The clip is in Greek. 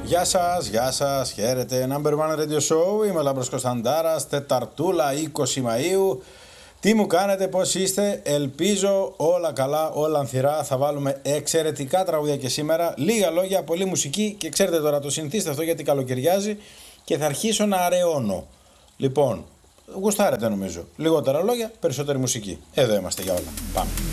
Γεια σας, χαίρετε. Number One Radio Show, είμαι ο Λάμπρος Κωνσταντάρας, Τεταρτούλα 20 Μαΐου. Τι μου κάνετε, πώς είστε? Ελπίζω όλα καλά, όλα ανθυρά. Θα βάλουμε εξαιρετικά τραγούδια και σήμερα. Λίγα λόγια, πολλή μουσική και ξέρετε τώρα, το συνηθίστε αυτό γιατί καλοκαιριάζει και θα αρχίσω να αραιώνω. Λοιπόν, γουστάρετε νομίζω. Λιγότερα λόγια, περισσότερη μουσική. Εδώ είμαστε για όλα. Πάμε.